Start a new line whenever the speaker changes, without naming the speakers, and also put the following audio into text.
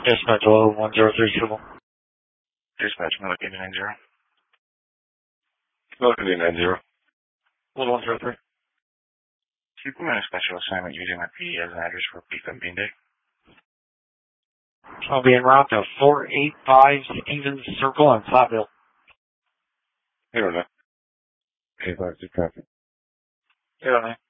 Dispatch 103 Triple.
Dispatch, Milliken 90.
Milliken 90.
103.
Implement a special assignment using my PD as an address for peak on Bean Day.
I'll be en route to 485 Stevens Circle on Platteville.
809. 85 traffic.
809.